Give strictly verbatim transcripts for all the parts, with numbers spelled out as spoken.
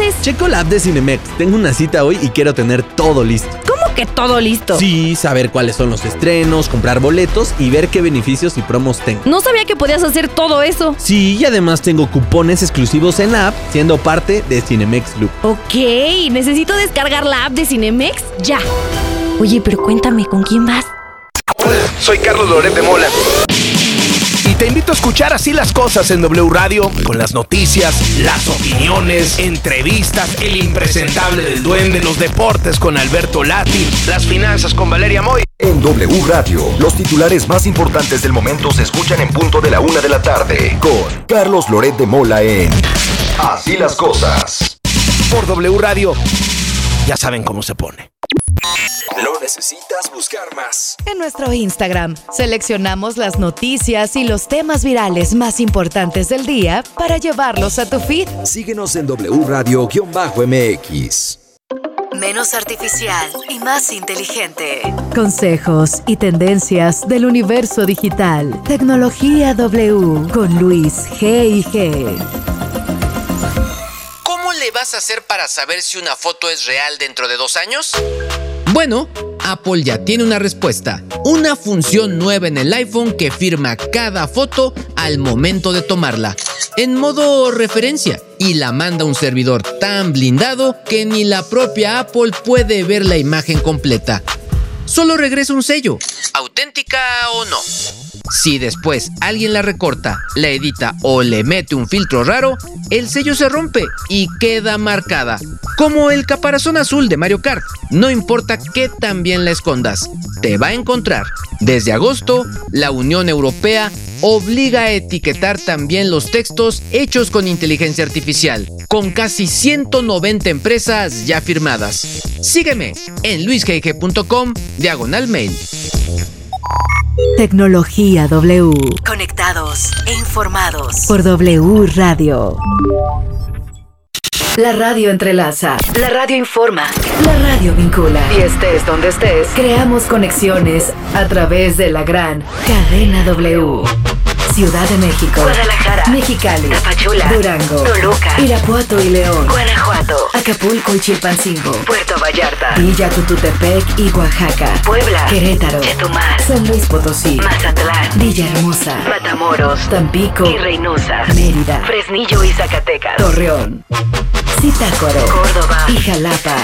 haces? Checo la app de Cinemex. Tengo una cita hoy y quiero tener todo listo. ¿Cómo que todo listo? Sí, saber cuáles son los estrenos, comprar boletos y ver qué beneficios y promos tengo. No sabía que podías hacer todo eso. Sí, y además tengo cupones exclusivos en la app, siendo parte de Cinemex Club. Ok, necesito descargar la app de Cinemex ya. Oye, pero cuéntame, ¿con quién vas? Hola, soy Carlos Loret de Mola. Y te invito a escuchar Así las Cosas en W Radio, con las noticias, las opiniones, entrevistas, el impresentable del duende, los deportes con Alberto Lati, las finanzas con Valeria Moy. En W Radio, los titulares más importantes del momento se escuchan en punto de la una de la tarde, con Carlos Loret de Mola en Así las Cosas. Por W Radio, ya saben cómo se pone. No necesitas buscar más. En nuestro Instagram, seleccionamos las noticias y los temas virales más importantes del día para llevarlos a tu feed. Síguenos en W Radio-M X. Menos artificial y más inteligente. Consejos y tendencias del universo digital. Tecnología W con Luis G y G. ¿Cómo le vas a hacer para saber si una foto es real dentro de dos años? Bueno, Apple ya tiene una respuesta. Una función nueva en el iPhone que firma cada foto al momento de tomarla, en modo referencia, y la manda a un servidor tan blindado que ni la propia Apple puede ver la imagen completa. Solo regresa un sello, auténtica o no. Si después alguien la recorta, la edita o le mete un filtro raro, el sello se rompe y queda marcada, como el caparazón azul de Mario Kart. No importa qué tan bien la escondas, te va a encontrar. Desde agosto, la Unión Europea obliga a etiquetar también los textos hechos con inteligencia artificial, con casi ciento noventa empresas ya firmadas. Sígueme en luisgg punto com diagonal mail. Tecnología W. Conectados e informados por W Radio. La radio entrelaza, la radio informa, la radio vincula. Y estés donde estés, creamos conexiones a través de la gran cadena W. Ciudad de México, Guadalajara, Mexicali, Tapachula, Durango, Toluca, Irapuato y León, Guanajuato, Acapulco y Chilpancingo, Puerto Vallarta, Villa Tututepec y Oaxaca, Puebla, Querétaro, Chetumal, San Luis Potosí, Mazatlán, Villahermosa, Matamoros, Tampico y Reynosa, Mérida, Fresnillo y Zacatecas, Torreón, Zitácuaro, Córdoba y Jalapa.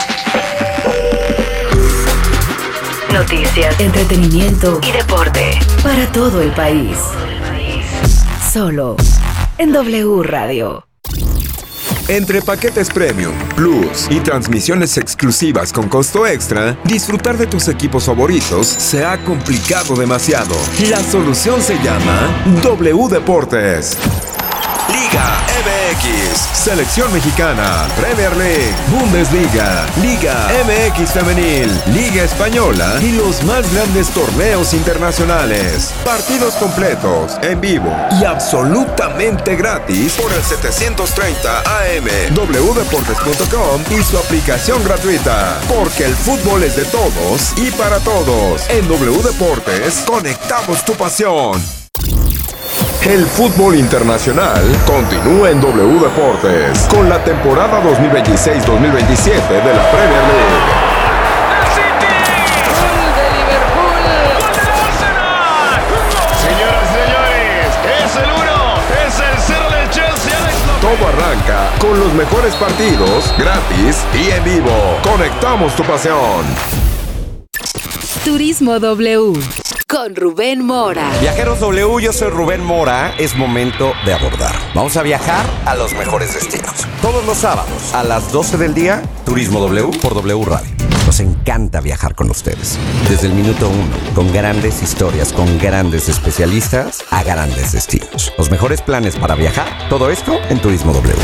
Noticias, entretenimiento y deporte para todo el país. Solo en W Radio. Entre paquetes Premium, Plus y transmisiones exclusivas con costo extra, disfrutar de tus equipos favoritos se ha complicado demasiado. La solución se llama W Deportes. Liga M X, Selección Mexicana, Premier League, Bundesliga, Liga M X Femenil, Liga Española y los más grandes torneos internacionales. Partidos completos, en vivo y absolutamente gratis por el setecientos treinta A M, w deportes punto com y su aplicación gratuita. Porque el fútbol es de todos y para todos. En W Deportes, conectamos tu pasión. El fútbol internacional continúa en W Deportes con la temporada dos mil veintiséis dos mil veintisiete de la Premier League. ¡El City! ¡Gol de Liverpool! ¡Gol del Arsenal! Señoras y señores, es el uno, es el cero del Chelsea. Alex López. Todo arranca con los mejores partidos, gratis y en vivo. Conectamos tu pasión. Turismo W con Rubén Mora. Viajeros W, yo soy Rubén Mora. Es momento de abordar. Vamos a viajar a los mejores destinos. Todos los sábados a las doce del día, Turismo W por W Radio. Nos encanta viajar con ustedes. Desde el minuto uno, con grandes historias, con grandes especialistas a grandes destinos. Los mejores planes para viajar, todo esto en Turismo W.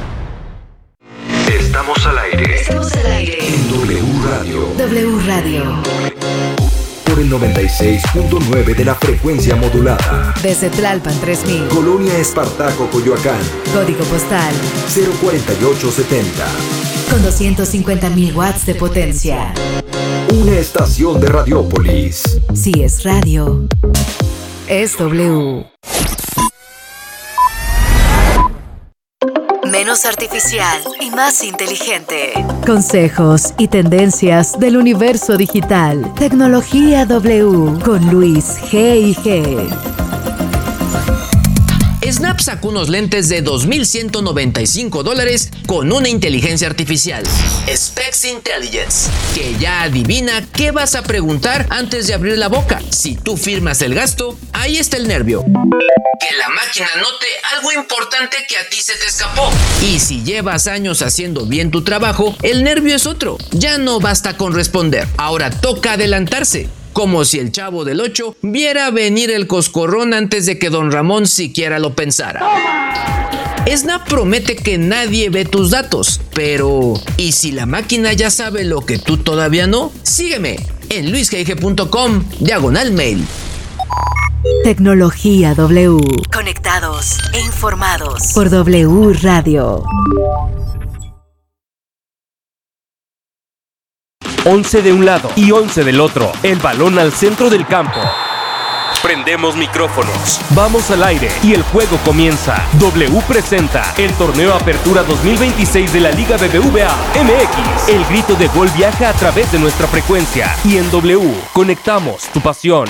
Estamos al aire. Estamos al aire En W Radio. W Radio. Por el noventa y seis punto nueve de la frecuencia modulada. Desde Tlalpan tres mil. Colonia Espartaco, Coyoacán. Código postal cero cuarenta y ocho setenta. con doscientos cincuenta mil watts de potencia. Una estación de Radiópolis. Si es radio, es W. menos artificial y más inteligente. Consejos y tendencias del universo digital. Tecnología W con Luis G y G. Snap sacó unos lentes de dos mil ciento noventa y cinco dólares con una inteligencia artificial, Specs Intelligence, que ya adivina qué vas a preguntar antes de abrir la boca. Si tú firmas el gasto, ahí está el nervio. Que la máquina note algo importante que a ti se te escapó. Y si llevas años haciendo bien tu trabajo, el nervio es otro. Ya no basta con responder, ahora toca adelantarse. Como si el Chavo del Ocho viera venir el coscorrón antes de que Don Ramón siquiera lo pensara. Snap promete que nadie ve tus datos, pero ¿y si la máquina ya sabe lo que tú todavía no? Sígueme en luisgg punto com, diagonal mail. Tecnología W. Conectados e informados por W Radio. once de un lado y once del otro. El balón al centro del campo. Prendemos micrófonos. Vamos al aire y el juego comienza. W presenta el torneo Apertura dos mil veintiséis de la Liga B B V A M X. El grito de gol viaja a través de nuestra frecuencia. Y en W conectamos tu pasión.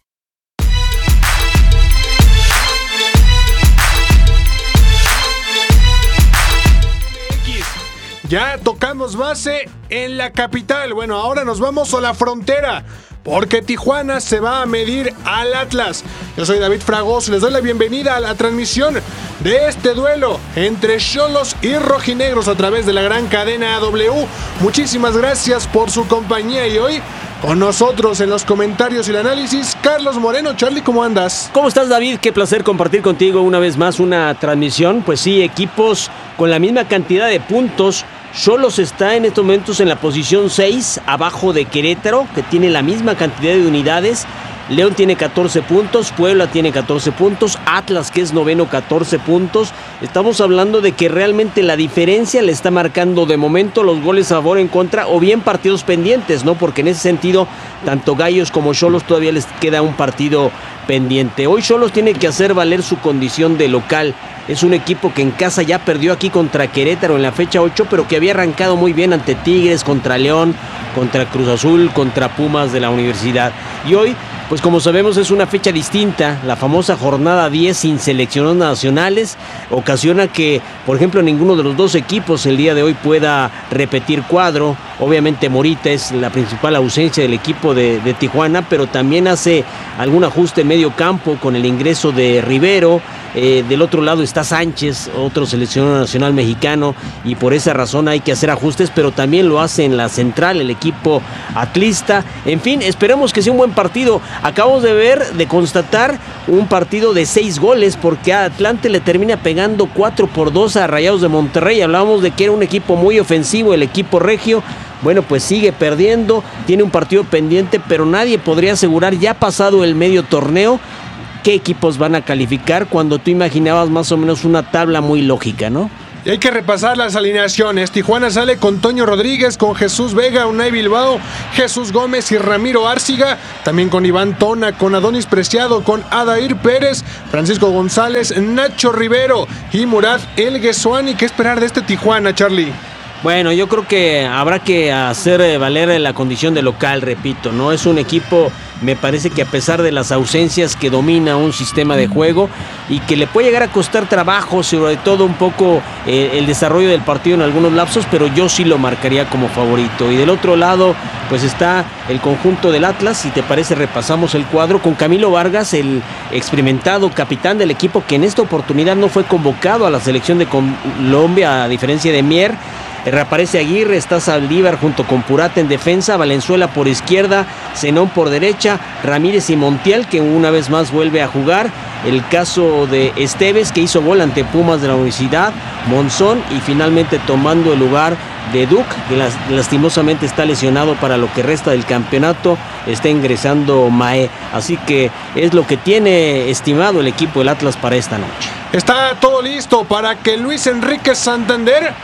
Ya tocamos base en la capital. Bueno, ahora nos vamos a la frontera, porque Tijuana se va a medir al Atlas. Yo soy David Fragoso y les doy la bienvenida a la transmisión de este duelo entre Xolos y Rojinegros a través de la gran cadena W. Muchísimas gracias por su compañía y hoy con nosotros en los comentarios y el análisis, Carlos Moreno. Charlie, ¿cómo andas? ¿Cómo estás, David? Qué placer compartir contigo una vez más una transmisión. Pues sí, equipos con la misma cantidad de puntos. Xolos está en estos momentos en la posición seis, abajo de Querétaro, que tiene la misma cantidad de unidades. León tiene catorce puntos, Puebla tiene catorce puntos, Atlas, que es noveno, catorce puntos. Estamos hablando de que realmente la diferencia le está marcando de momento los goles a favor, en contra, o bien partidos pendientes, ¿no? Porque en ese sentido, tanto Gallos como Xolos todavía les queda un partido pendiente. Hoy Xolos tiene que hacer valer su condición de local. Es un equipo que en casa ya perdió aquí contra Querétaro en la fecha ocho, pero que había arrancado muy bien ante Tigres, contra León, contra Cruz Azul, contra Pumas de la Universidad. Y hoy, pues como sabemos, es una fecha distinta. La famosa jornada diez sin seleccionados nacionales ocasiona que, por ejemplo, ninguno de los dos equipos el día de hoy pueda repetir cuadro. Obviamente Morita es la principal ausencia del equipo de, de Tijuana, pero también hace algún ajuste en medio campo con el ingreso de Rivero. Eh, del otro lado está Sánchez, otro seleccionado nacional mexicano, y por esa razón hay que hacer ajustes, pero también lo hace en la central el equipo atlista. En fin, esperemos que sea un buen partido. Acabamos de ver, de constatar un partido de seis goles, porque a Atlante le termina pegando cuatro por dos a Rayados de Monterrey. Hablábamos de que era un equipo muy ofensivo, el equipo regio. Bueno, pues sigue perdiendo, tiene un partido pendiente, pero nadie podría asegurar, ya pasado el medio torneo, qué equipos van a calificar cuando tú imaginabas más o menos una tabla muy lógica, ¿no? Y hay que repasar las alineaciones. Tijuana sale con Toño Rodríguez, con Jesús Vega, Unai Bilbao, Jesús Gómez y Ramiro Árciga. También con Iván Tona, con Adonis Preciado, con Adair Pérez, Francisco González, Nacho Rivero y Murad El Guesuani. ¿Qué esperar de este Tijuana, Charlie? Bueno, yo creo que habrá que hacer valer la condición de local, repito, ¿no? Es un equipo, me parece que a pesar de las ausencias, que domina un sistema de juego y que le puede llegar a costar trabajo, sobre todo un poco eh, el desarrollo del partido en algunos lapsos, pero yo sí lo marcaría como favorito. Y del otro lado, pues está el conjunto del Atlas. Si te parece, repasamos el cuadro con Camilo Vargas, el experimentado capitán del equipo, que en esta oportunidad no fue convocado a la selección de Colombia, a diferencia de Mier. Reaparece Aguirre, está Saldívar junto con Purata en defensa, Valenzuela por izquierda, Zenón por derecha, Ramírez y Montiel, que una vez más vuelve a jugar. El caso de Esteves, que hizo gol ante Pumas de la Universidad, Monzón, y finalmente tomando el lugar de Duc, que lastimosamente está lesionado para lo que resta del campeonato, está ingresando Mae. Así que es lo que tiene estimado el equipo del Atlas para esta noche. Está todo listo para que Luis Enrique Santander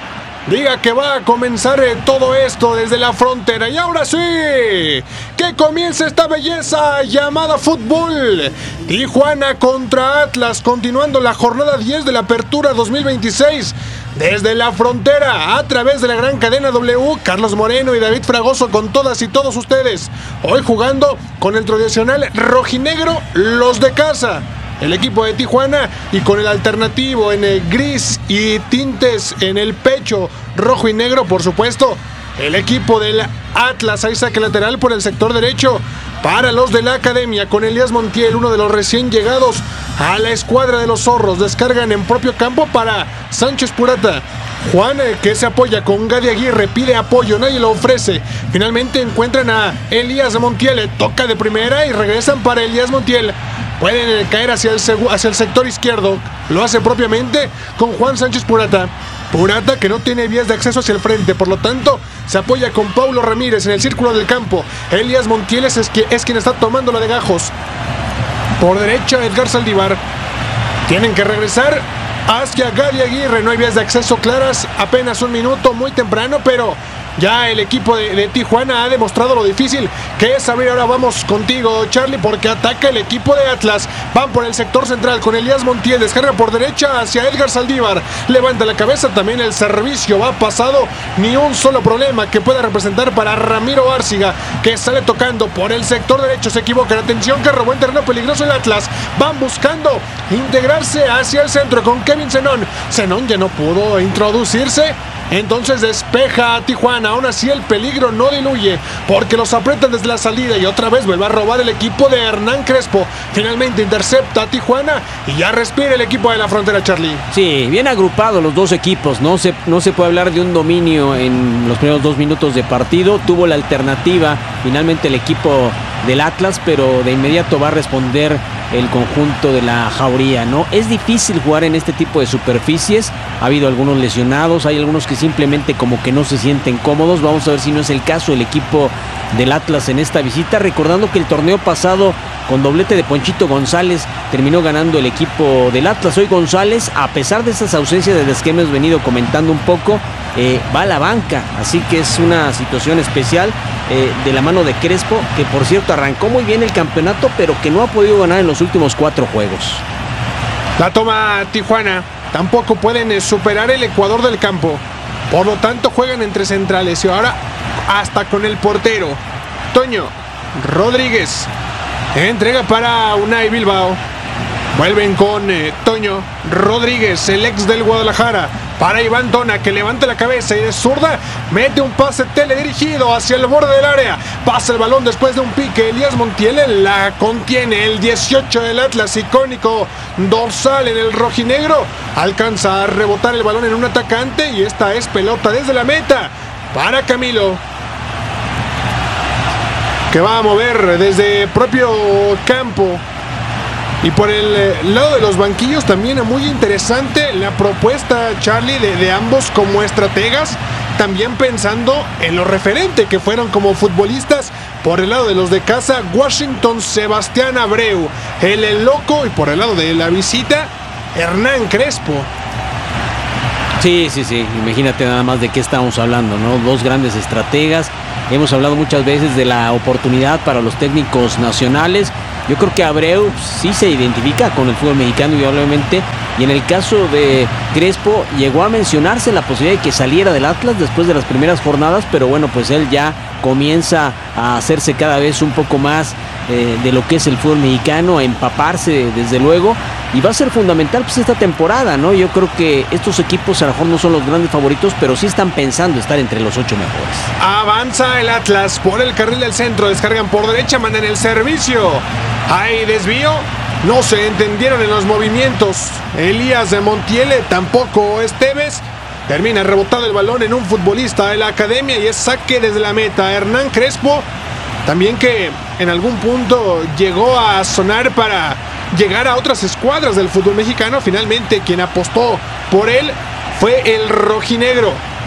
diga que va a comenzar eh, todo esto desde la frontera. Y ahora sí, que comience esta belleza llamada fútbol. Tijuana contra Atlas, continuando la jornada diez de la Apertura dos mil veintiséis. Desde la frontera, a través de la gran cadena W, Carlos Moreno y David Fragoso con todas y todos ustedes. Hoy jugando con el tradicional rojinegro, los de casa, el equipo de Tijuana, y con el alternativo en el gris y tintes en el pecho rojo y negro, por supuesto, el equipo del Atlas. Ahí saque lateral por el sector derecho para los de la academia, con Elías Montiel, uno de los recién llegados a la escuadra de los zorros. Descargan en propio campo para Sánchez Purata. Juan, eh, que se apoya con Gadi Aguirre, pide apoyo, nadie lo ofrece. Finalmente encuentran a Elías Montiel, toca de primera y regresan para Elías Montiel. Pueden eh, caer hacia el, segu- hacia el sector izquierdo, lo hace propiamente con Juan Sánchez Purata. Purata, que no tiene vías de acceso hacia el frente, por lo tanto se apoya con Paulo Ramírez en el círculo del campo. Elías Montiel es, es, es quien está tomando la de gajos. Por derecha, Edgar Saldívar. Tienen que regresar hacia Gadi Aguirre. No hay vías de acceso claras, apenas un minuto, muy temprano, pero ya el equipo de, de Tijuana ha demostrado lo difícil que es abrir. Ahora vamos contigo, Charlie, porque ataca el equipo de Atlas. Van por el sector central con Elías Montiel, descarga por derecha hacia Edgar Saldívar, levanta la cabeza, también el servicio va pasado. Ni un solo problema que pueda representar para Ramiro Árciga, que sale tocando por el sector derecho, se equivoca. Atención, que robó en terreno peligroso el Atlas. Van buscando integrarse hacia el centro con Kevin Zenón. Zenón ya no pudo introducirse, entonces despeja a Tijuana. Aún así el peligro no diluye, porque los apretan desde la salida y otra vez vuelve a robar el equipo de Hernán Crespo. Finalmente intercepta a Tijuana y ya respira el equipo de la frontera, Charlie. Sí, bien agrupados los dos equipos. No se, no se puede hablar de un dominio en los primeros dos minutos de partido. Tuvo la alternativa finalmente el equipo del Atlas, pero de inmediato va a responder el conjunto de la Jauría, ¿no? Es difícil jugar en este tipo de superficies. Ha habido algunos lesionados, hay algunos que simplemente como que no se sienten cómodos. Vamos a ver si no es el caso el equipo del Atlas en esta visita, recordando que el torneo pasado, con doblete de Ponchito González, terminó ganando el equipo del Atlas. Hoy González, a pesar de esas ausencias de las que hemos venido comentando un poco, eh, va a la banca, así que es una situación especial eh, de la mano de Crespo, que por cierto arrancó muy bien el campeonato, pero que no ha podido ganar en los últimos cuatro juegos. La toma Tijuana, tampoco pueden superar el ecuador del campo, por lo tanto juegan entre centrales y ahora hasta con el portero Toño Rodríguez. Entrega para Unai Bilbao. Vuelven con eh, Toño Rodríguez, el ex del Guadalajara, para Iván Tona, que levanta la cabeza y de zurda mete un pase teledirigido hacia el borde del área. Pasa el balón después de un pique. Elías Montiel la contiene. El dieciocho del Atlas, icónico dorsal en el rojinegro, alcanza a rebotar el balón en un atacante y esta es pelota desde la meta para Camilo, que va a mover desde propio campo. Y por el lado de los banquillos también es muy interesante la propuesta, Charlie, de, de ambos como estrategas, también pensando en lo referente que fueron como futbolistas. Por el lado de los de casa, Washington Sebastián Abreu, el, el loco, y por el lado de la visita, Hernán Crespo. Sí, sí, sí, imagínate nada más de qué estamos hablando, ¿no? Dos grandes estrategas. Hemos hablado muchas veces de la oportunidad para los técnicos nacionales. Yo creo que Abreu sí se identifica con el fútbol mexicano, indudablemente, y en el caso de Crespo llegó a mencionarse la posibilidad de que saliera del Atlas después de las primeras jornadas, pero bueno, pues él ya comienza a hacerse cada vez un poco más eh, de lo que es el fútbol mexicano, a empaparse desde luego, y va a ser fundamental pues esta temporada, ¿no? Yo creo que estos equipos a lo mejor no son los grandes favoritos, pero sí están pensando estar entre los ocho mejores. Avanza el Atlas por el carril del centro, descargan por derecha, mandan el servicio. Hay desvío, no se entendieron en los movimientos. Elías de Montiel, tampoco Esteves. Termina rebotado el balón en un futbolista de la academia y es saque desde la meta. Hernán Crespo, también que en algún punto llegó a sonar para llegar a otras escuadras del fútbol mexicano. Finalmente quien apostó por él fue el rojinegro.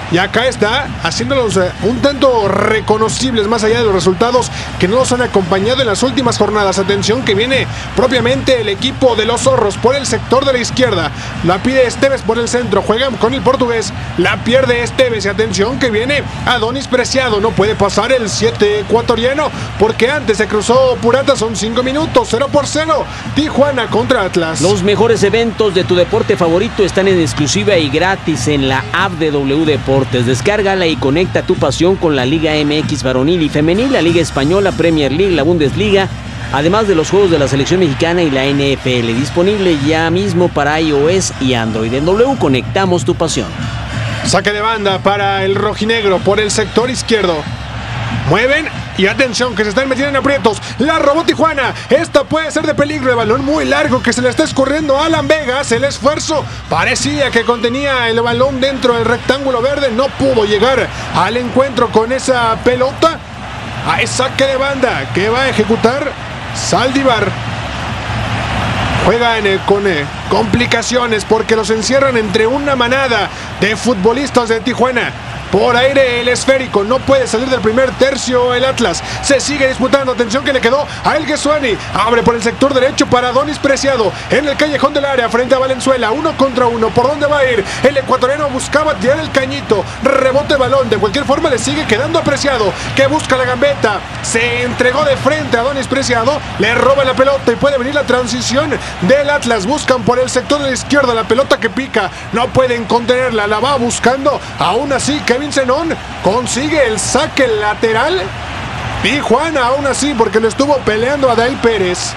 Y acá está haciéndolos eh, un tanto reconocibles más allá de los resultados que no los han acompañado en las últimas jornadas. Atención que viene propiamente el equipo de los zorros por el sector de la izquierda. La pide Esteves por el centro. Juegan con el portugués. La pierde Esteves. Y atención que viene Adonis Preciado. No puede pasar el siete ecuatoriano porque antes se cruzó Purata. Son cinco minutos. cero por cero. Tijuana contra Atlas. Los mejores eventos de tu deporte favorito están en exclusiva y gratis en la app de W Deportes. Descárgala y conecta tu pasión con la Liga M X varonil y femenil, la Liga Española, Premier League, la Bundesliga, además de los juegos de la selección mexicana y la N F L. Disponible ya mismo para iOS y Android. En W conectamos tu pasión. Saque de banda para el rojinegro por el sector izquierdo. Mueven y atención que se están metiendo en aprietos. La robó Tijuana. Esta puede ser de peligro. El balón muy largo que se le está escurriendo a Alan Vegas. El esfuerzo parecía que contenía el balón dentro del rectángulo verde. No pudo llegar al encuentro con esa pelota. A saque de banda que va a ejecutar Saldívar. Juegan eh, con eh, complicaciones porque los encierran entre una manada de futbolistas de Tijuana. Por aire el esférico, no puede salir del primer tercio el Atlas. Se sigue disputando, atención que le quedó a El Guesuani. Abre por el sector derecho para Adonis Preciado. En el callejón del área frente a Valenzuela. Uno contra uno, ¿por dónde va a ir? El ecuatoriano buscaba tirar el cañito. Rebote balón, de cualquier forma le sigue quedando a Preciado, que busca la gambeta. Se entregó de frente a Adonis Preciado. Le roba la pelota y puede venir la transición del Atlas. Buscan por el sector de la izquierda la pelota que pica. No pueden contenerla, la va buscando. Aún así que Kevin Zenón consigue el saque lateral. Tijuana aún así porque le estuvo peleando a Day Pérez.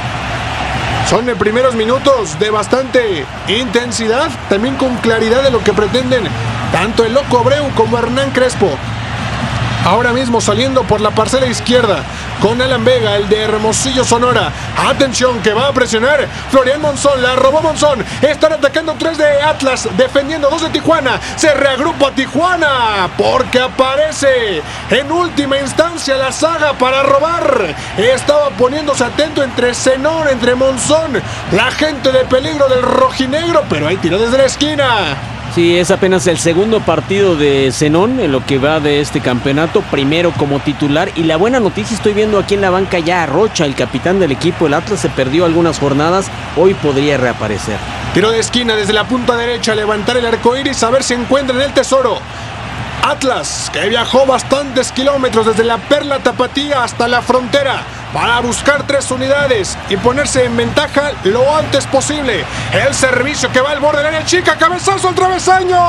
Son de primeros minutos de bastante intensidad, también con claridad de lo que pretenden tanto el Loco Abreu como Hernán Crespo. Ahora mismo saliendo por la parcela izquierda con Alan Vega, el de Hermosillo, Sonora. Atención que va a presionar Florian Monzón, la robó Monzón. Están atacando tres de Atlas, defendiendo dos de Tijuana. Se reagrupa Tijuana porque aparece en última instancia la saga para robar. Estaba poniéndose atento entre Zenón, entre Monzón, la gente de peligro del rojinegro, pero ahí tiró desde la esquina. Sí, es apenas el segundo partido de Zenón en lo que va de este campeonato, primero como titular. Y la buena noticia, estoy viendo aquí en la banca ya a Rocha, el capitán del equipo. El Atlas se perdió algunas jornadas, hoy podría reaparecer. Tiro de esquina desde la punta derecha, levantar el arco iris, a ver si encuentran el tesoro. Atlas, que viajó bastantes kilómetros desde la Perla Tapatía hasta la frontera para buscar tres unidades y ponerse en ventaja lo antes posible. El servicio que va al borde del área chica, cabezazo al travesaño.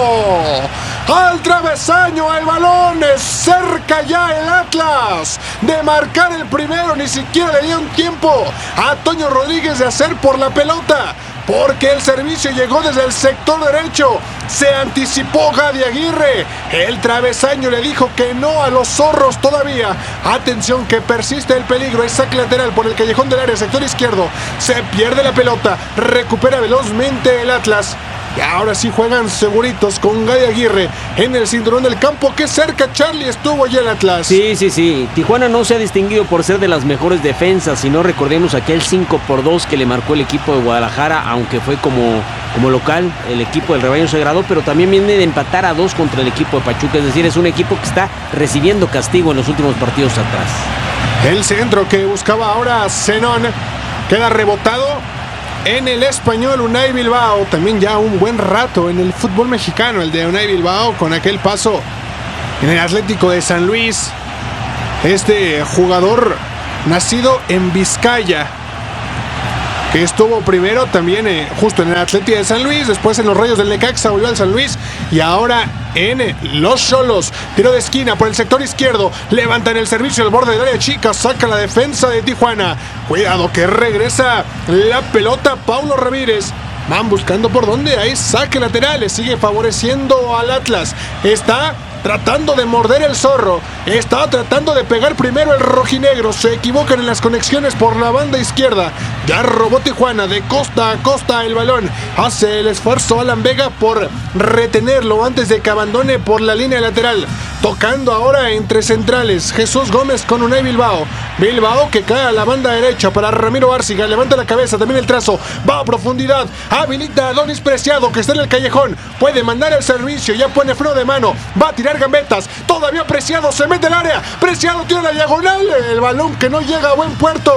Al travesaño, el balón es cerca ya el Atlas de marcar el primero. Ni siquiera le dieron tiempo a Toño Rodríguez de hacer por la pelota, porque el servicio llegó desde el sector derecho. Se anticipó Gadi Aguirre. El travesaño le dijo que no a los zorros todavía. Atención que persiste el peligro. Es saque lateral por el callejón del área, sector izquierdo. Se pierde la pelota. Recupera velozmente el Atlas. Y ahora sí juegan seguritos con Gadi Aguirre en el cinturón del campo. Que cerca Charlie estuvo ya el Atlas. Sí, sí, sí. Tijuana no se ha distinguido por ser de las mejores defensas. Si no recordemos aquel cinco por dos que le marcó el equipo de Guadalajara, aunque fue como, como local el equipo del Rebaño Sagrado, pero también viene de empatar a dos contra el equipo de Pachuca. Es decir, es un equipo que está recibiendo castigo en los últimos partidos atrás. El centro que buscaba ahora Zenón queda rebotado en el Español Unai Bilbao. También ya un buen rato en el fútbol mexicano el de Unai Bilbao, con aquel paso en el Atlético de San Luis. Este jugador nacido en Vizcaya, que estuvo primero también eh, justo en el Atlético de San Luis, después en los Rayos del Necaxa, volvió al San Luis y ahora en eh, los Xolos. Tiro de esquina por el sector izquierdo, levantan el servicio al borde del área chica, saca la defensa de Tijuana. Cuidado que regresa la pelota Paulo Ramírez. Van buscando por dónde, ahí saque lateral, le sigue favoreciendo al Atlas. Está tratando de morder el zorro Está tratando de pegar primero el rojinegro. Se equivocan en las conexiones por la banda izquierda. Ya robó Tijuana de costa a costa el balón. Hace el esfuerzo Alan Vega por retenerlo antes de que abandone por la línea lateral. Tocando ahora entre centrales. Jesús Gómez con Unai Bilbao. Bilbao que cae a la banda derecha para Ramiro Bárciga. Levanta la cabeza, también el trazo. Va a profundidad. Habilita a Adonis Preciado que está en el callejón. Puede mandar el servicio. Ya pone freno de mano. Va a tirar gambetas. Todavía Preciado se mete al área. Preciado tira la diagonal. El balón que no llega a buen puerto.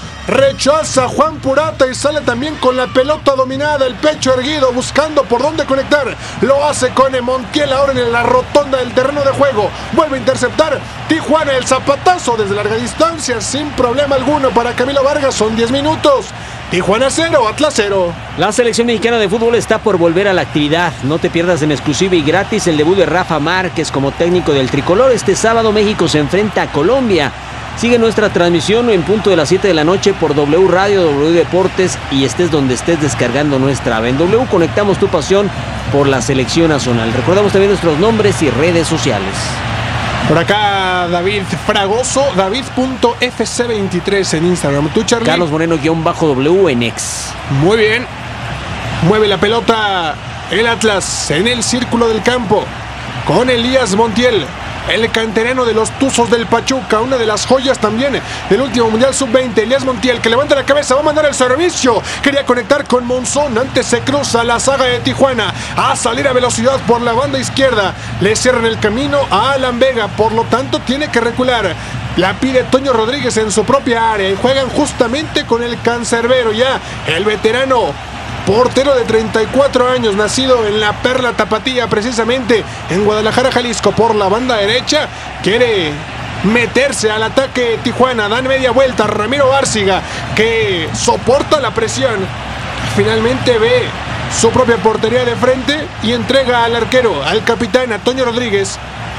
Rechaza Juan Purata y sale también con la pelota dominada, el pecho erguido, buscando por dónde conectar. Lo hace con Montiel ahora en la rotonda del terreno de juego. Vuelve a interceptar Tijuana, el zapatazo desde larga distancia, sin problema alguno para Camilo Vargas. Son diez minutos. Tijuana cero, Atlas cero. La selección mexicana de fútbol está por volver a la actividad. No te pierdas en exclusiva y gratis el debut de Rafa Márquez como técnico del tricolor. Este sábado México se enfrenta a Colombia. Sigue nuestra transmisión en punto de las siete de la noche por W Radio, W Deportes y estés donde estés descargando nuestra app. En W conectamos tu pasión por la selección nacional. Recordamos también nuestros nombres y redes sociales. Por acá David Fragoso, david punto f c veintitrés en Instagram. ¿Tú, Charlie? Carlos Moreno-W en X. Muy bien. Mueve la pelota el Atlas en el círculo del campo con Elías Montiel, el canterano de los Tuzos del Pachuca, una de las joyas también del último Mundial sub veinte. Elías Montiel que levanta la cabeza, va a mandar el servicio. Quería conectar con Monzón, antes se cruza la saga de Tijuana a salir a velocidad por la banda izquierda. Le cierran el camino a Alan Vega, por lo tanto tiene que recular. La pide Toño Rodríguez en su propia área y juegan justamente con el cancerbero ya, el veterano portero de treinta y cuatro años, nacido en la Perla Tapatía, precisamente en Guadalajara, Jalisco, por la banda derecha. Quiere meterse al ataque Tijuana, dan media vuelta. Ramiro Bárciga, que soporta la presión, finalmente ve su propia portería de frente y entrega al arquero, al capitán, a Toño Rodríguez.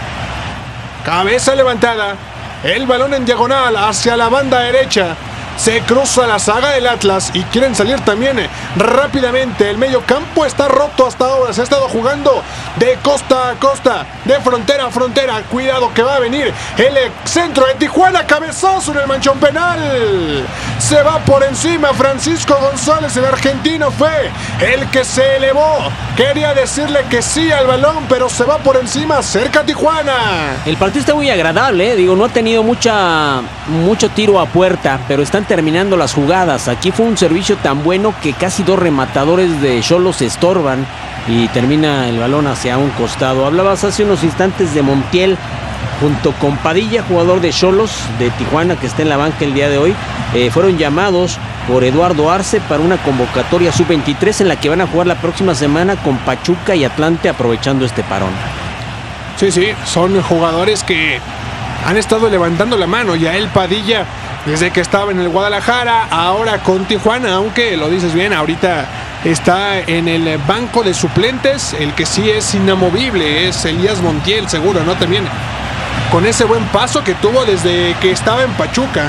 Cabeza levantada, el balón en diagonal hacia la banda derecha. Se cruza la saga del Atlas y quieren salir también rápidamente. El medio campo está roto hasta ahora. Se ha estado jugando de costa a costa, de frontera a frontera. Cuidado que va a venir el centro de Tijuana. Cabezazo en el manchón penal. Se va por encima Francisco González. El argentino fue el que se elevó. Quería decirle que sí al balón, pero se va por encima. Cerca Tijuana. El partido está muy agradable, ¿eh? Digo, no ha tenido mucha, mucho tiro a puerta, pero están terminando las jugadas. Aquí fue un servicio tan bueno que casi dos rematadores de Xolos se estorban y termina el balón hacia un costado. Hablabas hace unos instantes de Montiel junto con Padilla, jugador de Xolos de Tijuana que está en la banca el día de hoy. Eh, fueron llamados por Eduardo Arce para una convocatoria sub veintitrés en la que van a jugar la próxima semana con Pachuca y Atlante, aprovechando este parón. Sí, sí, son jugadores que han estado levantando la mano. Ya el Padilla, desde que estaba en el Guadalajara, ahora con Tijuana, aunque lo dices bien, ahorita está en el banco de suplentes. El que sí es inamovible es Elías Montiel, seguro, ¿no? También con ese buen paso que tuvo desde que estaba en Pachuca.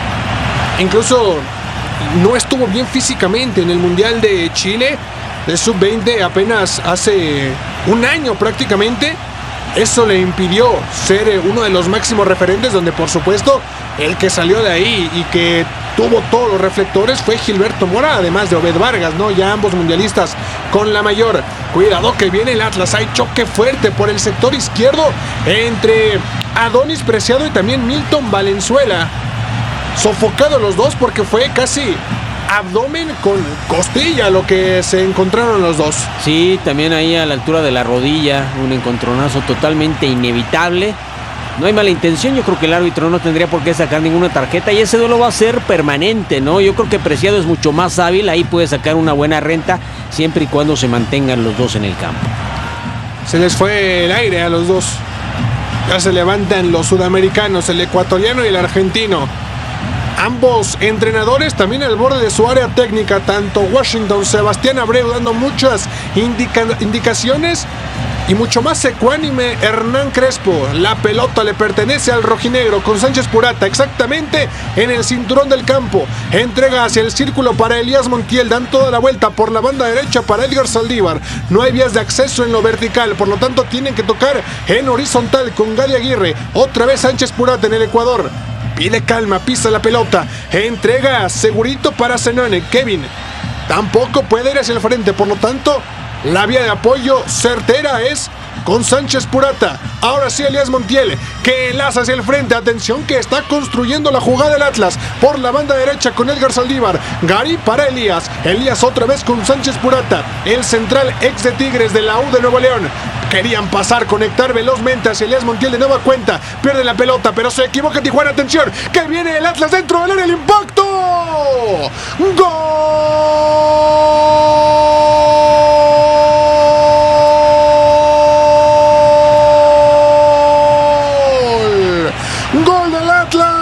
Incluso no estuvo bien físicamente en el Mundial de Chile de sub veinte apenas hace un año prácticamente. Eso le impidió ser uno de los máximos referentes, donde por supuesto el que salió de ahí y que tuvo todos los reflectores fue Gilberto Mora, además de Obed Vargas, ¿no? Ya ambos mundialistas con la mayor. Cuidado que viene el Atlas, hay choque fuerte por el sector izquierdo entre Adonis Preciado y también Milton Valenzuela. Sofocados los dos porque fue casi abdomen con costilla lo que se encontraron los dos. Sí, también ahí a la altura de la rodilla, un encontronazo totalmente inevitable. No hay mala intención, yo creo que el árbitro no tendría por qué sacar ninguna tarjeta y ese duelo va a ser permanente, ¿no? Yo creo que Preciado es mucho más hábil, ahí puede sacar una buena renta siempre y cuando se mantengan los dos en el campo. Se les fue el aire a los dos. Ya se levantan los sudamericanos, el ecuatoriano y el argentino. Ambos entrenadores también al borde de su área técnica, tanto Washington, Sebastián Abreu dando muchas indica- indicaciones y mucho más ecuánime Hernán Crespo. La pelota le pertenece al rojinegro con Sánchez Purata exactamente en el cinturón del campo. Entrega hacia el círculo para Elías Montiel. Dan toda la vuelta por la banda derecha para Edgar Saldívar. No hay vías de acceso en lo vertical, por lo tanto tienen que tocar en horizontal con Gary Aguirre. Otra vez Sánchez Purata en el Ecuador. Pide calma, pisa la pelota. Entrega segurito para Zenone. Kevin tampoco puede ir hacia el frente, por lo tanto la vía de apoyo certera es con Sánchez Purata. Ahora sí Elías Montiel, que enlaza hacia el frente. Atención que está construyendo la jugada del Atlas por la banda derecha con Edgar Saldívar. Gary para Elías. Elías otra vez con Sánchez Purata, el central ex de Tigres de la U de Nuevo León. Querían pasar, conectar velozmente hacia Elías Montiel de nueva cuenta. Pierde la pelota, pero se equivoca Tijuana. Atención, que viene el Atlas dentro del área. El impacto. ¡Gol! ¡Gol del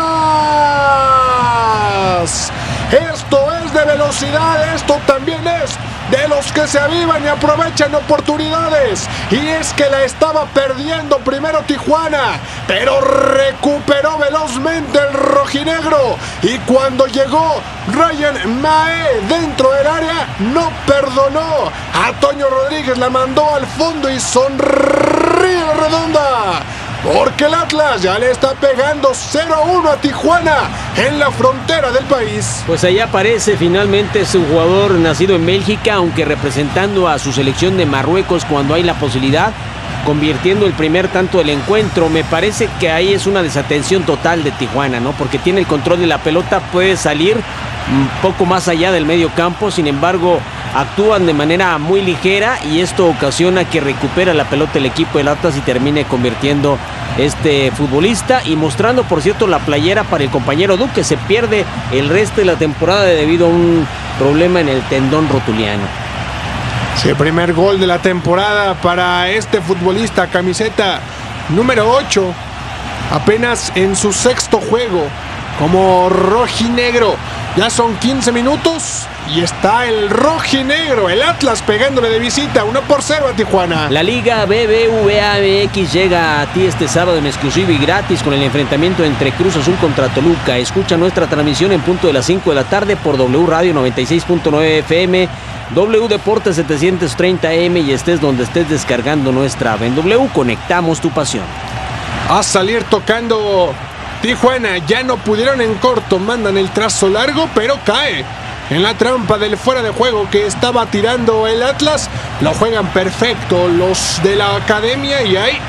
Atlas! Esto es de velocidad, esto también es de los que se avivan y aprovechan oportunidades. Y es que la estaba perdiendo primero Tijuana, pero recuperó velozmente el rojinegro. Y cuando llegó Ryan Mae dentro del área, no perdonó. A Toño Rodríguez la mandó al fondo y sonríe redonda. Porque el Atlas ya le está pegando cero a uno a Tijuana en la frontera del país. Pues allá aparece finalmente su jugador nacido en Bélgica, aunque representando a su selección de Marruecos cuando hay la posibilidad, convirtiendo el primer tanto del encuentro. Me parece que ahí es una desatención total de Tijuana, ¿no? Porque tiene el control de la pelota, puede salir un poco más allá del medio campo, sin embargo actúan de manera muy ligera y esto ocasiona que recupera la pelota el equipo del Atlas y termine convirtiendo este futbolista y mostrando, por cierto, la playera para el compañero Duque. Se pierde el resto de la temporada debido a un problema en el tendón rotuliano. Sí, primer gol de la temporada para este futbolista, camiseta número ocho, apenas en su sexto juego como rojinegro. Ya son quince minutos y está el rojinegro, el Atlas, pegándole de visita uno por cero a Tijuana. La Liga B B V A M X llega a ti este sábado en exclusivo y gratis con el enfrentamiento entre Cruz Azul contra Toluca. Escucha nuestra transmisión en punto de las cinco de la tarde por W Radio noventa y seis punto nueve F M, W Deportes setecientos treinta A M y estés donde estés descargando nuestra app. En W conectamos tu pasión. A salir tocando Tijuana, ya no pudieron en corto, mandan el trazo largo, pero cae en la trampa del fuera de juego que estaba tirando el Atlas. Lo juegan perfecto los de la academia y hay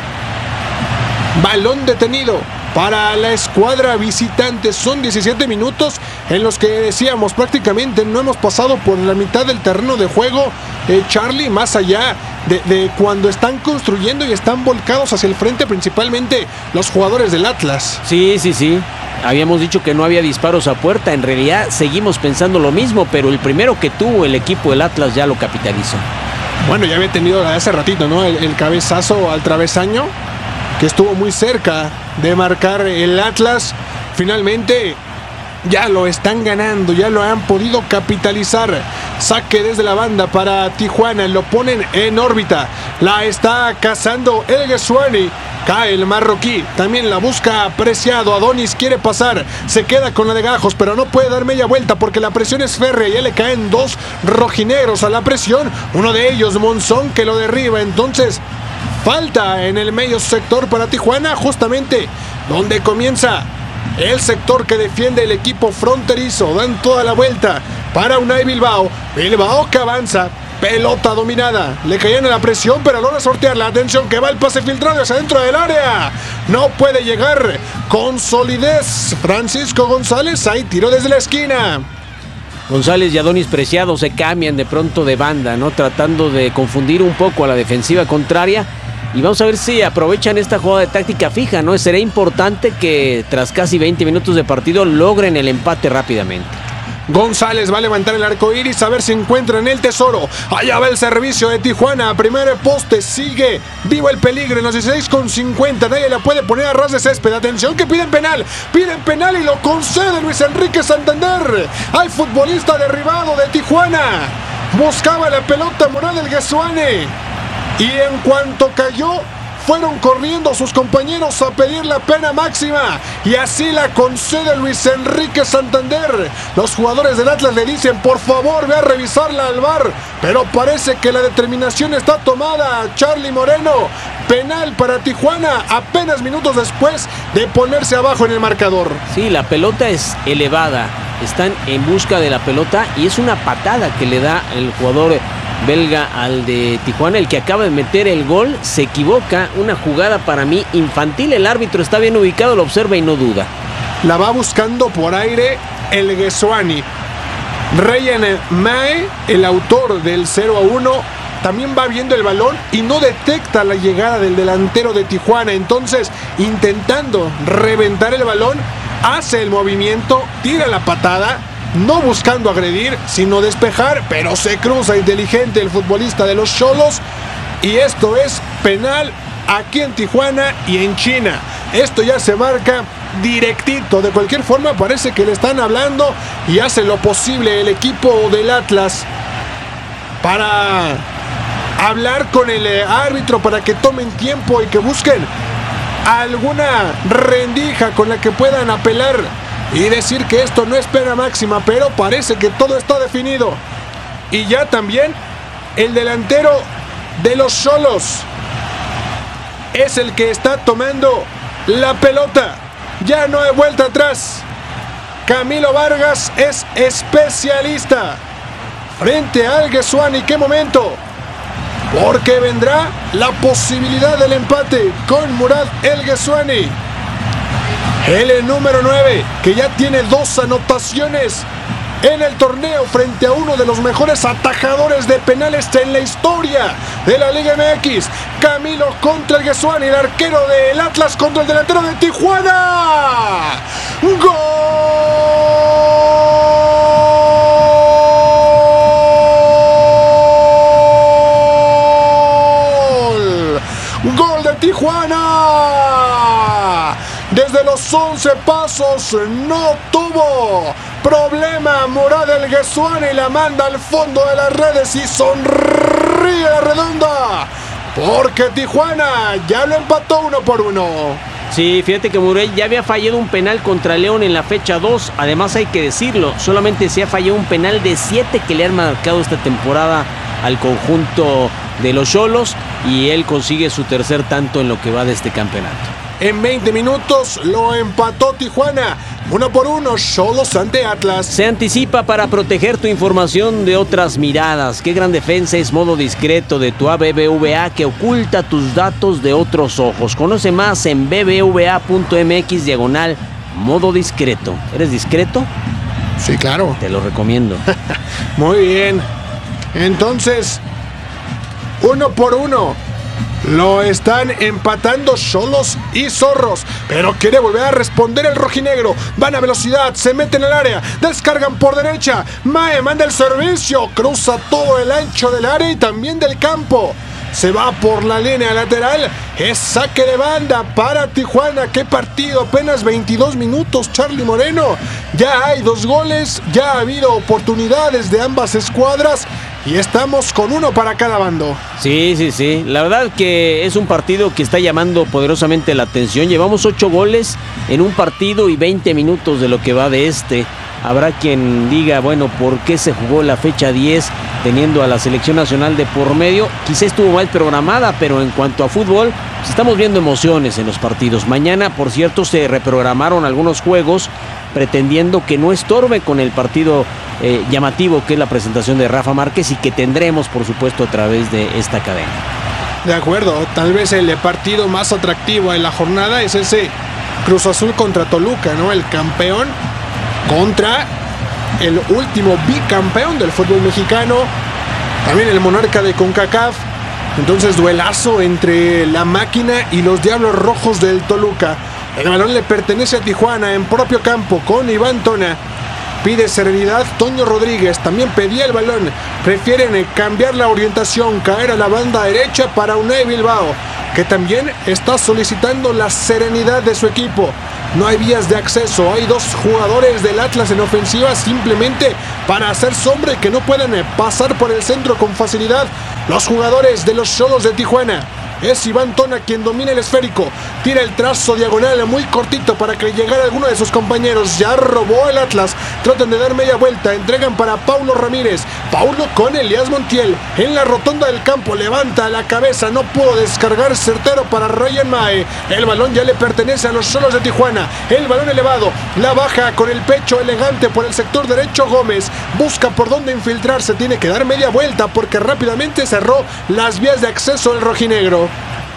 balón detenido para la escuadra visitante. Son diecisiete minutos en los que decíamos prácticamente no hemos pasado por la mitad del terreno de juego, eh, Charlie, más allá de, de cuando están construyendo y están volcados hacia el frente, principalmente los jugadores del Atlas. Sí, sí, sí. Habíamos dicho que no había disparos a puerta. En realidad seguimos pensando lo mismo, pero el primero que tuvo el equipo del Atlas ya lo capitalizó. Bueno, ya había tenido hace ratito, ¿no? El, el cabezazo al travesaño, que estuvo muy cerca de marcar el Atlas. Finalmente ya lo están ganando, ya lo han podido capitalizar. Saque desde la banda para Tijuana, lo ponen en órbita. La está cazando el Gesuani. Cae el marroquí, también la busca Preciado. Adonis quiere pasar, se queda con la de Gajos, pero no puede dar media vuelta porque la presión es férrea. Ya le caen dos rojinegros a la presión. Uno de ellos, Monzón, que lo derriba. Entonces falta en el medio sector para Tijuana, justamente donde comienza el sector que defiende el equipo fronterizo. Dan toda la vuelta para Unai Bilbao. Bilbao que avanza. Pelota dominada. Le caían a la presión, pero logra sortearla. Atención que va el pase filtrado hacia dentro del área. No puede llegar con solidez Francisco González. Ahí tiró desde la esquina. González y Adonis Preciado se cambian de pronto de banda, ¿no? Tratando de confundir un poco a la defensiva contraria. Y vamos a ver si aprovechan esta jugada de táctica fija, ¿no? Será importante que tras casi veinte minutos de partido logren el empate rápidamente. González va a levantar el arco iris a ver si encuentran el tesoro. Allá va el servicio de Tijuana. Primer poste, sigue vivo el peligro en los dieciséis con cincuenta. Nadie la puede poner a ras de césped. Atención que piden penal. Piden penal y lo concede Luis Enrique Santander. Hay futbolista derribado de Tijuana. Buscaba la pelota Moral del Gesuane. Y en cuanto cayó, fueron corriendo sus compañeros a pedir la pena máxima y así la concede Luis Enrique Santander. Los jugadores del Atlas le dicen, por favor, ve a revisarla al V A R, pero parece que la determinación está tomada. Charlie Moreno, penal para Tijuana apenas minutos después de ponerse abajo en el marcador. Sí, la pelota es elevada, están en busca de la pelota y es una patada que le da el jugador belga al de Tijuana, el que acaba de meter el gol, se equivoca, una jugada para mí infantil, el árbitro está bien ubicado, lo observa y no duda. La va buscando por aire el Gesuani. Ryan Mae, el autor del cero a uno, también va viendo el balón y no detecta la llegada del delantero de Tijuana, entonces intentando reventar el balón, hace el movimiento, tira la patada, no buscando agredir, sino despejar, pero se cruza inteligente el futbolista de los Xolos y esto es penal aquí en Tijuana y en China. Esto ya se marca directito. De cualquier forma parece que le están hablando y hace lo posible el equipo del Atlas para hablar con el árbitro para que tomen tiempo y que busquen alguna rendija con la que puedan apelar y decir que esto no es pena máxima, pero parece que todo está definido. Y ya también el delantero de los Xolos es el que está tomando la pelota. Ya no hay vuelta atrás. Camilo Vargas es especialista frente al Gesuani. ¿Qué momento? Porque vendrá la posibilidad del empate con Murad El Gesuani, el número nueve, que ya tiene dos anotaciones en el torneo frente a uno de los mejores atajadores de penales en la historia de la Liga M X. Camilo contra el Gesuani, el arquero del Atlas contra el delantero de Tijuana. ¡Gol! ¡Gol de Tijuana! Desde los once pasos no tuvo problema Murad El Gesuani, la manda al fondo de las redes y sonríe la redonda, porque Tijuana ya lo empató uno por uno. Sí, fíjate que Murad ya había fallado un penal contra León en la fecha dos, además hay que decirlo, solamente se ha fallado un penal de siete que le han marcado esta temporada al conjunto de los Xolos y él consigue su tercer tanto en lo que va de este campeonato. En veinte minutos lo empató Tijuana, uno por uno, Xolos ante Atlas. Se anticipa para proteger tu información de otras miradas. Qué gran defensa es Modo Discreto de tu A B B V A que oculta tus datos de otros ojos. Conoce más en b b v a punto m x diagonal Modo Discreto. ¿Eres discreto? Sí, claro. Te lo recomiendo. Muy bien. Entonces, uno por uno. Lo están empatando Xolos y Zorros, pero quiere volver a responder el rojinegro. Van a velocidad, se meten al área, descargan por derecha. Mae manda el servicio, cruza todo el ancho del área y también del campo. Se va por la línea lateral, es saque de banda para Tijuana. ¡Qué partido! Apenas veintidós minutos, Charlie Moreno. Ya hay dos goles, ya ha habido oportunidades de ambas escuadras y estamos con uno para cada bando. Sí, sí, sí. La verdad que es un partido que está llamando poderosamente la atención. Llevamos ocho goles en un partido y veinte minutos de lo que va de este. Habrá quien diga, bueno, ¿por qué se jugó la fecha diez teniendo a la selección nacional de por medio? Quizá estuvo mal programada, pero en cuanto a fútbol, pues estamos viendo emociones en los partidos. Mañana, por cierto, se reprogramaron algunos juegos pretendiendo que no estorbe con el partido eh, llamativo que es la presentación de Rafa Márquez y que tendremos, por supuesto, a través de esta cadena. De acuerdo, tal vez el partido más atractivo de la jornada es ese Cruz Azul contra Toluca, ¿no? El campeón contra el último bicampeón del fútbol mexicano, también el monarca de CONCACAF. Entonces, duelazo entre la máquina y los Diablos Rojos del Toluca. El balón le pertenece a Tijuana en propio campo con Iván Tona. Pide serenidad Toño Rodríguez, también pedía el balón. Prefieren cambiar la orientación, caer a la banda derecha para Unai Bilbao. que también está solicitando la serenidad de su equipo. No hay vías de acceso, hay dos jugadores del Atlas en ofensiva simplemente para hacer sombra y que no puedan pasar por el centro con facilidad los jugadores de los Xolos de Tijuana. Es Iván Tona quien domina el esférico, tira el trazo diagonal muy cortito para que llegara alguno de sus compañeros. Ya robó el Atlas, tratan de dar media vuelta, entregan para Paulo Ramírez. Paulo con Elías Montiel en la rotonda del campo, levanta la cabeza, no pudo descargar certero para Ryan Mae. El balón ya le pertenece a los Xolos de Tijuana, el balón elevado, la baja con el pecho elegante por el sector derecho Gómez, busca por dónde infiltrarse, tiene que dar media vuelta porque rápidamente cerró las vías de acceso el rojinegro.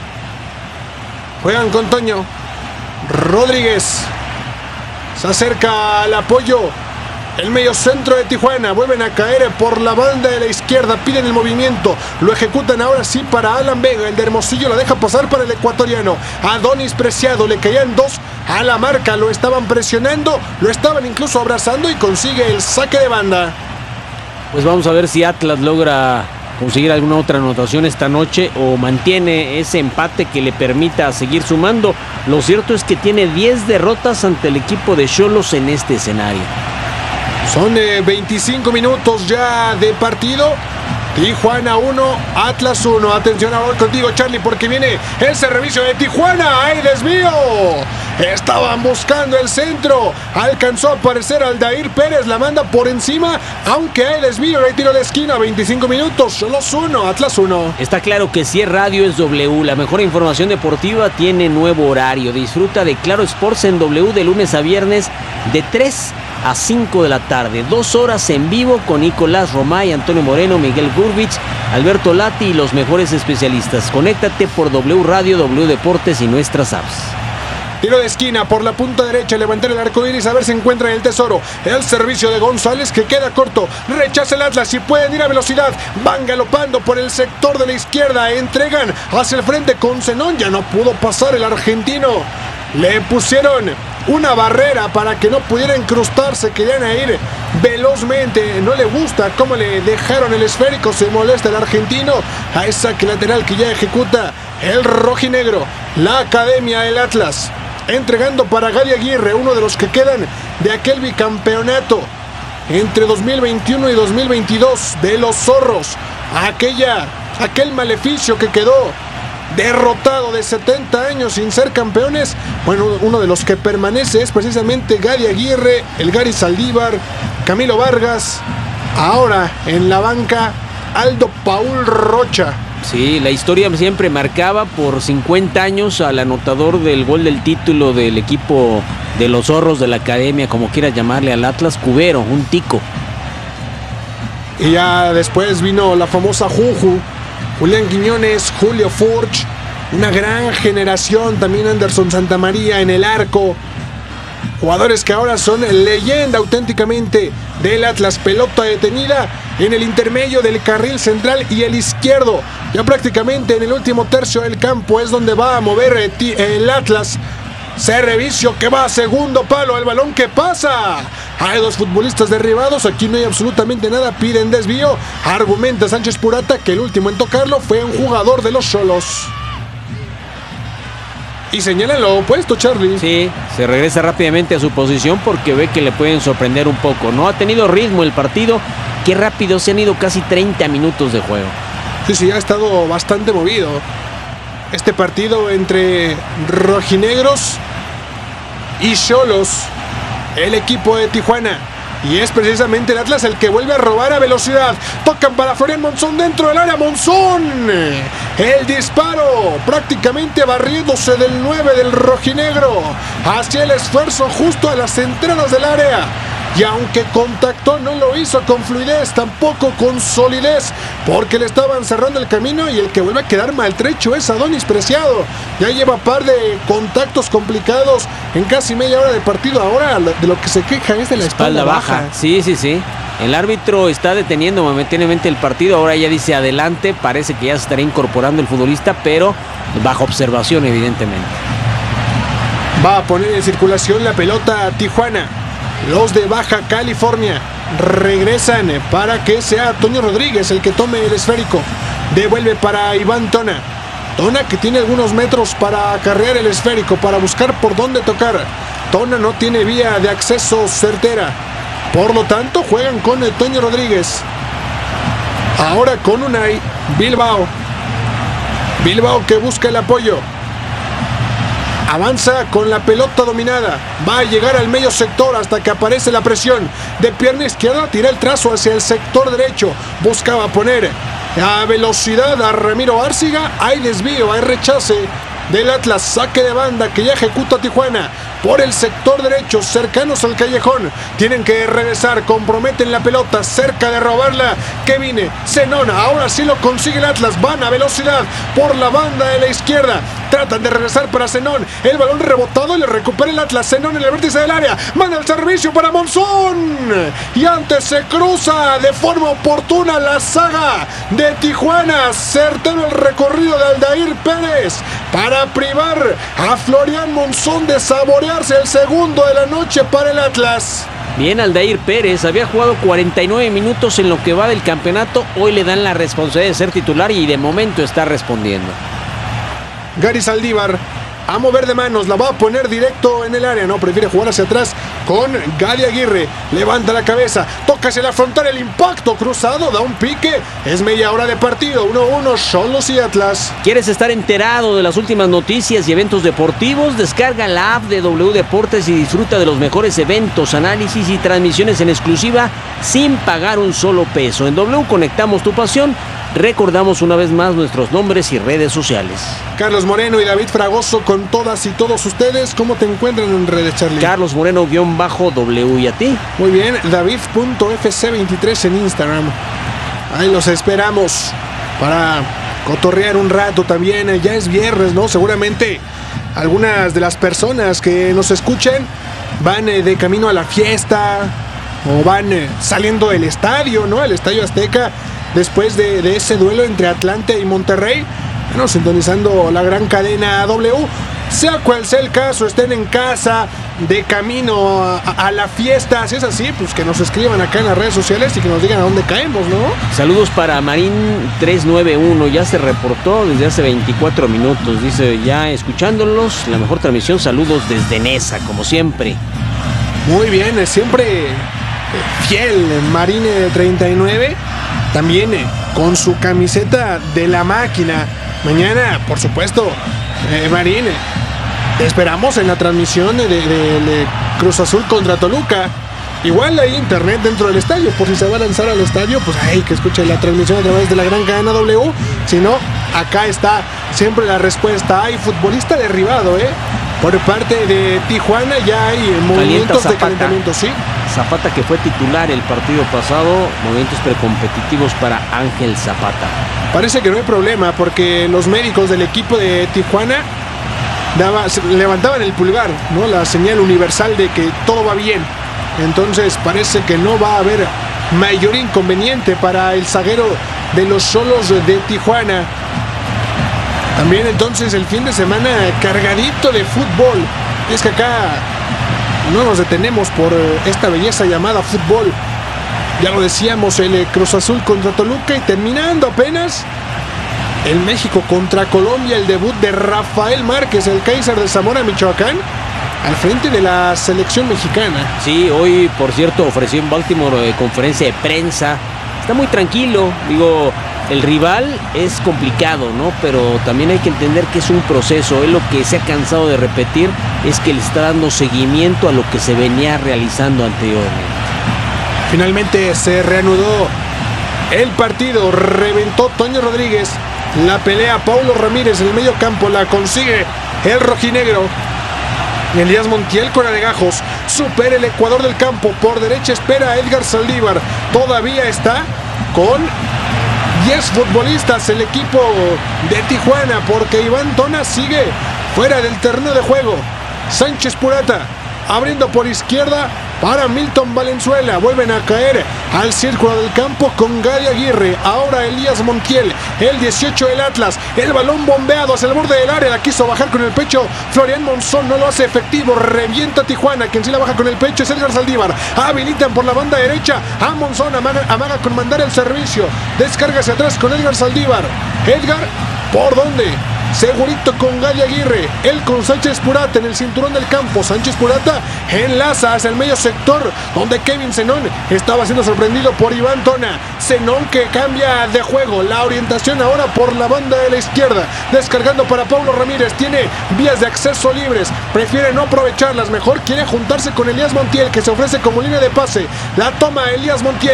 Juegan con Toño Rodríguez, se acerca al apoyo el mediocentro de Tijuana, vuelven a caer por la banda de la izquierda, piden el movimiento, lo ejecutan ahora sí para Alan Vega, el de Hermosillo la deja pasar para el ecuatoriano. Adonis Preciado, le caían dos a la marca, lo estaban presionando, lo estaban incluso abrazando y consigue el saque de banda. Pues vamos a ver si Atlas logra conseguir alguna otra anotación esta noche o mantiene ese empate que le permita seguir sumando. Lo cierto es que tiene diez derrotas ante el equipo de Xolos en este escenario. Son eh, veinticinco minutos ya de partido. Tijuana uno, Atlas uno. Atención ahora contigo, Charlie, porque viene el servicio de Tijuana. ¡Ay, desvío! Estaban buscando el centro. Alcanzó a aparecer Aldair Pérez, la manda por encima, aunque hay desvío, hay tiro de esquina. veinticinco minutos, Xolos uno, Atlas uno. Está claro que si es radio es W. La mejor información deportiva tiene nuevo horario. Disfruta de Claro Sports en W de lunes a viernes de tres a cinco de la tarde. Dos horas en vivo con Nicolás Romay, Antonio Moreno, Miguel Gurbich, Alberto Lati y los mejores especialistas. Conéctate por W Radio, W Deportes y nuestras apps. Tiro de esquina por la punta derecha, levantar el arco iris, a ver si encuentran el tesoro. El servicio de González que queda corto, rechaza el Atlas y pueden ir a velocidad. Van galopando por el sector de la izquierda, entregan hacia el frente con Zenón, ya no pudo pasar el argentino. Le pusieron una barrera para que no pudiera incrustarse, querían ir velozmente, no le gusta cómo le dejaron el esférico, se molesta el argentino a esa saque lateral que ya ejecuta el rojinegro. La academia del Atlas entregando para Gadi Aguirre, uno de los que quedan de aquel bicampeonato entre dos mil veintiuno y dos mil veintidós de los Zorros, aquella, aquel maleficio que quedó derrotado de setenta años sin ser campeones. Bueno, uno de los que permanece es precisamente Gadi Aguirre, el Gary Saldívar, Camilo Vargas, ahora en la banca Aldo Paul Rocha. Sí, la historia siempre marcaba por cincuenta años al anotador del gol del título del equipo de los Zorros de la academia, como quiera llamarle al Atlas, Cubero, un tico. Y ya después vino la famosa Juju, Julián Quiñones, Julio Furch, una gran generación, también Anderson Santamaría en el arco. Jugadores que ahora son leyenda auténticamente del Atlas. Pelota detenida en el intermedio del carril central y el izquierdo. Ya prácticamente en el último tercio del campo es donde va a mover el Atlas. Servicio que va a segundo palo, el balón que pasa. Hay dos futbolistas derribados, aquí no hay absolutamente nada, piden desvío. Argumenta Sánchez Purata que el último en tocarlo fue un jugador de los Xolos. Y señala lo opuesto, Charlie. Sí, se regresa rápidamente a su posición porque ve que le pueden sorprender un poco. No ha tenido ritmo el partido. Qué rápido, se han ido casi treinta minutos de juego. Sí, sí, ha estado bastante movido este partido entre rojinegros y Xolos, el equipo de Tijuana. Y es precisamente el Atlas el que vuelve a robar a velocidad. Tocan para Florian Monzón dentro del área. Monzón, el disparo prácticamente barriéndose del nueve del rojinegro. Hacía el esfuerzo justo a las entradas del área. Y aunque contactó, no lo hizo con fluidez, tampoco con solidez, porque le estaban cerrando el camino. Y el que vuelve a quedar maltrecho es Adonis Preciado. Ya lleva par de contactos complicados en casi media hora de partido. Ahora de lo que se queja es de la espalda, espalda baja. baja. Sí, sí, sí. El árbitro está deteniendo momentáneamente el partido. Ahora ya dice adelante. Parece que ya se estará incorporando el futbolista, pero bajo observación, evidentemente. Va a poner en circulación la pelota a Tijuana. Los de Baja California regresan para que sea Toño Rodríguez el que tome el esférico. Devuelve para Iván Tona. Tona, que tiene algunos metros para acarrear el esférico, para buscar por dónde tocar. Tona no tiene vía de acceso certera. Por lo tanto, juegan con el Toño Rodríguez. Ahora con Unai. Bilbao. Bilbao que busca el apoyo. Avanza con la pelota dominada. Va a llegar al medio sector hasta que aparece la presión. De pierna izquierda tira el trazo hacia el sector derecho. Buscaba poner a velocidad a Ramiro Árciga. Hay desvío, hay rechace del Atlas. Saque de banda que ya ejecuta Tijuana por el sector derecho, cercanos al callejón. Tienen que regresar, comprometen la pelota, cerca de robarla. Que viene Zenón, ahora sí lo consigue el Atlas. Van a velocidad por la banda de la izquierda. Tratan de regresar para Zenón. El balón rebotado y le recupera el Atlas. Zenón en el vértice del área. Manda el servicio para Monzón. Y antes se cruza de forma oportuna la saga de Tijuana. Certero el recorrido de Aldair Pérez para privar a Florian Monzón de saborearse el segundo de la noche para el Atlas. Bien, Aldair Pérez había jugado cuarenta y nueve minutos en lo que va del campeonato. Hoy le dan la responsabilidad de ser titular y de momento está respondiendo. Gary Saldívar a mover de manos, la va a poner directo en el área, no, prefiere jugar hacia atrás con Gadi Aguirre. Levanta la cabeza, toca hacia la frontal, el impacto cruzado, da un pique. Es media hora de partido, uno uno, Xolos y Atlas. ¿Quieres estar enterado de las últimas noticias y eventos deportivos? Descarga la app de W Deportes y disfruta de los mejores eventos, análisis y transmisiones en exclusiva sin pagar un solo peso. En W conectamos tu pasión. Recordamos una vez más nuestros nombres y redes sociales. Carlos Moreno y David Fragoso con todas y todos ustedes. ¿Cómo te encuentran en redes, Charlie? Carlos Moreno guión bajo W. ¿Y a ti? Muy bien, David punto F C veintitrés en Instagram. Ahí los esperamos para cotorrear un rato también. Ya es viernes, ¿no? Seguramente algunas de las personas que nos escuchen van de camino a la fiesta o van saliendo del estadio, ¿no? El Estadio Azteca. Después de, de ese duelo entre Atlante y Monterrey, bueno, sintonizando la gran cadena W. Sea cual sea el caso, estén en casa, de camino a, a la fiesta. Si es así, pues que nos escriban acá en las redes sociales y que nos digan a dónde caemos, ¿no? Saludos para Marín tres nueve uno, ya se reportó desde hace veinticuatro minutos. Dice, ya escuchándolos, la mejor transmisión, saludos desde Nesa, como siempre. Muy bien, siempre fiel, Marín treinta y nueve. También eh, con su camiseta de la máquina. Mañana, por supuesto, eh, Marín, eh, te esperamos en la transmisión de, de, de Cruz Azul contra Toluca. Igual hay internet dentro del estadio, por si se va a lanzar al estadio, pues hay que escuchar la transmisión a través de la gran cadena W. Si no, acá está siempre la respuesta. Hay futbolista derribado, ¿eh? Por parte de Tijuana ya hay movimientos de calentamiento, ¿sí? Zapata, que fue titular el partido pasado, movimientos precompetitivos para Ángel Zapata. Parece que no hay problema porque los médicos del equipo de Tijuana daba, levantaban el pulgar, ¿no? La señal universal de que todo va bien. Entonces parece que no va a haber mayor inconveniente para el zaguero de los Xolos de Tijuana. También entonces el fin de semana cargadito de fútbol. Es que acá no nos detenemos por esta belleza llamada fútbol. Ya lo decíamos, el Cruz Azul contra Toluca y terminando apenas el México contra Colombia, el debut de Rafael Márquez, el Kaiser de Zamora, Michoacán, al frente de la selección mexicana. Sí, hoy por cierto ofreció en Baltimore eh, conferencia de prensa. Está muy tranquilo, digo, el rival es complicado, ¿no? Pero también hay que entender que es un proceso. Él lo que se ha cansado de repetir es que le está dando seguimiento a lo que se venía realizando anteriormente. Finalmente se reanudó el partido, reventó Toño Rodríguez, la pelea Paulo Ramírez en el medio campo, la consigue el rojinegro. Elías Montiel con alegajos, supera el ecuador del campo, por derecha espera a Edgar Saldívar, todavía está con diez futbolistas el equipo de Tijuana, porque Iván Tona sigue fuera del terreno de juego. Sánchez Purata abriendo por izquierda para Milton Valenzuela, vuelven a caer al círculo del campo con Gadi Aguirre, ahora Elías Montiel, el dieciocho del Atlas, el balón bombeado hacia el borde del área, la quiso bajar con el pecho Florian Monzón, no lo hace efectivo, revienta Tijuana, quien sí la baja con el pecho es Edgar Saldívar, habilitan por la banda derecha a Monzón, amaga, amaga con mandar el servicio, descarga hacia atrás con Edgar Saldívar, Edgar, ¿por dónde? segurito con Gali Aguirre, él con Sánchez Purata en el cinturón del campo. Sánchez Purata enlaza hacia el medio sector, donde Kevin Zenón estaba siendo sorprendido por Iván Tona. Zenón que cambia de juego, la orientación ahora por la banda de la izquierda, descargando para Paulo Ramírez, tiene vías de acceso libres, prefiere no aprovecharlas, mejor quiere juntarse con Elías Montiel, que se ofrece como línea de pase. La toma Elías Montiel,